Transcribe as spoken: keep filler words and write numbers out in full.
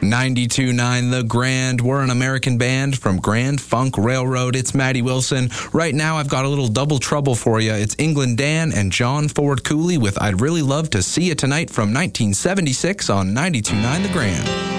ninety-two point nine The Grand. We're an American band from Grand Funk Railroad. It's Maddie Wilson. Right now, I've got a little double trouble for you. It's England Dan and John Ford Cooley with I'd Really Love to See You Tonight from nineteen seventy-six on ninety-two point nine The Grand.